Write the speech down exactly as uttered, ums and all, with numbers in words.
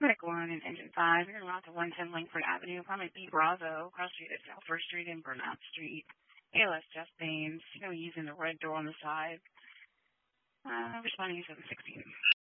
Quick one in Engine five. You're going to route to one ten Langford Avenue, apartment B Bravo, cross street at South First Street and Burnett Street. A L S Just Baines. You're going to be using the red door on the side. Uh, responding to seven sixteen.